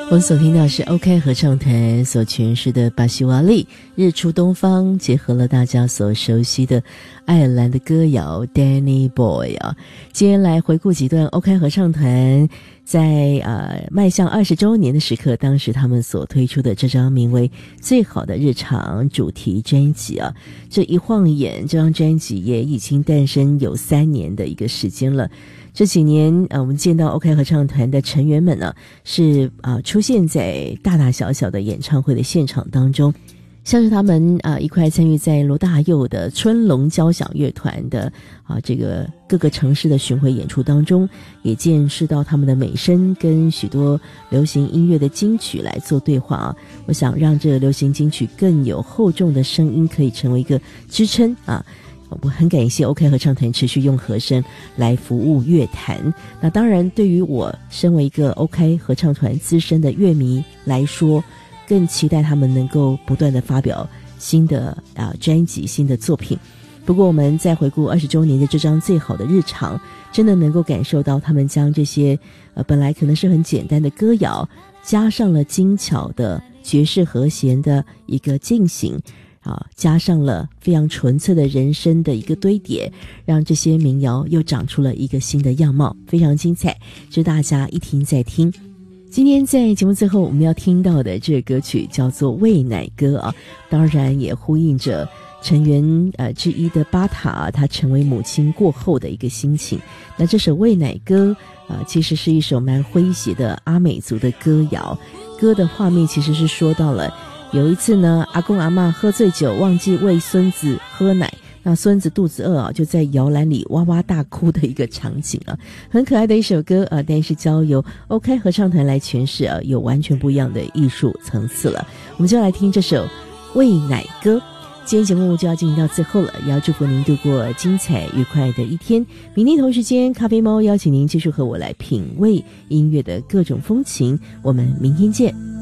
我们所听到是 OK 合唱团所诠释的巴西瓦利日出东方，结合了大家所熟悉的爱尔兰的歌谣 Danny Boy 啊。今天来回顾几段 OK 合唱团在迈向20周年的时刻，当时他们所推出的这张名为最好的日常主题专辑啊。这一晃眼，这张专辑也已经诞生有3年的一个时间了。这几年我们见到 OK 合唱团的成员们呢，是出现在大大小小的演唱会的现场当中，像是他们一块参与在罗大佑的春龙交响乐团的这个各个城市的巡回演出当中，也见识到他们的美声跟许多流行音乐的金曲来做对话啊。我想让这流行金曲更有厚重的声音，可以成为一个支撑啊。我很感谢 OK 合唱团持续用和声来服务乐坛。那当然对于我身为一个 OK 合唱团资深的乐迷来说，更期待他们能够不断的发表新的专辑、新的作品。不过我们在回顾20周年的这张最好的日常，真的能够感受到他们将这些本来可能是很简单的歌谣，加上了精巧的爵士和弦的一个进行加上了非常纯粹的人声的一个堆叠，让这些民谣又长出了一个新的样貌，非常精彩，值得大家一听再听。今天在节目最后我们要听到的这个歌曲叫做《喂奶歌》啊，当然也呼应着成员之一的巴塔他成为母亲过后的一个心情。那这首《喂奶歌》其实是一首蛮诙谐的阿美族的歌谣，歌的画面其实是说到了有一次呢，阿公阿嬷喝醉酒忘记喂孙子喝奶，那孙子肚子饿就在摇篮里哇哇大哭的一个场景很可爱的一首歌但是交由 OK 合唱团来诠释有完全不一样的艺术层次了。我们就来听这首喂奶歌。今天节目就要进行到最后了，也要祝福您度过精彩愉快的一天。明天同时间，咖啡猫邀请您继续和我来品味音乐的各种风情，我们明天见。